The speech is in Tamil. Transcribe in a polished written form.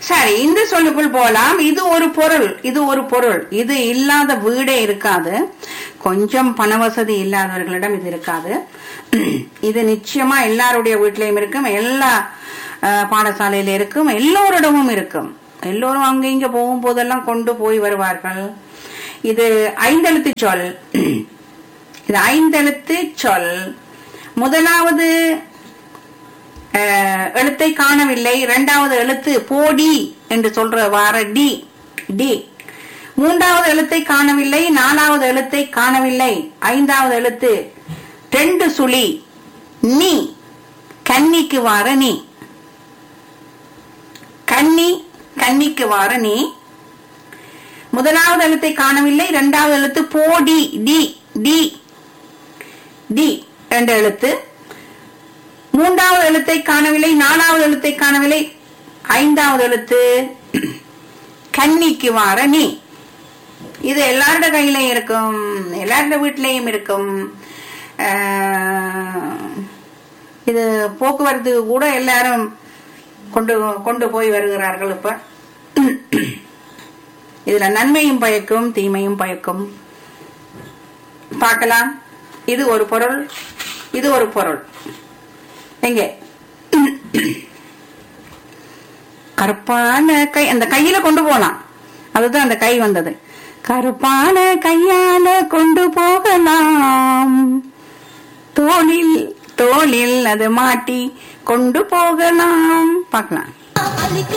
சரி, இந்த சொல்லுக்குள் போலாம். இது ஒரு பொருள், இது ஒரு பொருள். இது இல்லாத வீடே இருக்காது. கொஞ்சம் பண வசதி இல்லாதவர்களிடம் இது இருக்காது. இது நிச்சயமா எல்லாருடைய வீட்டிலையும் இருக்கும், எல்லா பாடசாலையில இருக்கும், எல்லோரிடமும் இருக்கும். எல்லோரும் அங்க இங்க போகும் போதெல்லாம் கொண்டு போய் வருவார்கள். இது ஐந்தெழுத்து சொல். இது ஐந்தெழுத்து சொல். முதலாவது எழுத்தை காணவில்லை, இரண்டாவது எழுத்து போடி என்று சொல்ற வார டி டி. மூன்றாவது எழுத்தை காணவில்லை, நாலாவது எழுத்தை காணவில்லை, ஐந்தாவது எழுத்து ரெண்டு சுழி நீ. கன்னிக்கு வார நீ. கன்னி, கன்னிக்கு வார நீ. முதலாவது எழுத்தை காணவில்லை, இரண்டாவது எழுத்து போடி டி டி டி என்ற எழுத்து. மூன்றாவது எழுத்தை காணவில்லை, நாலாவது எழுத்தை காணவில்லை, ஐந்தாவது எழுத்து கன்னிக்கு வார நீ. இது எல்லாரோட கையிலையும் இருக்கும், எல்லாரோட வீட்டிலையும் இருக்கும். இது போக்குவரத்து கூட எல்லாரும் கொண்டு கொண்டு போய் வருகிறார்கள். இப்ப இதுல நன்மையும் பயக்கும், தீமையும் பயக்கும். பார்க்கலாம். இது ஒரு பொருள், இது ஒரு பொருள். எங்க கருப்பான கை, அந்த கையில கொண்டு போலாம். அதுதான் அந்த கை வந்தது. கருப்பான கையால கொண்டு போகலாம், தோளில் தோளில் அது மாட்டி கொண்டு போகலாம். பார்க்கலாம்.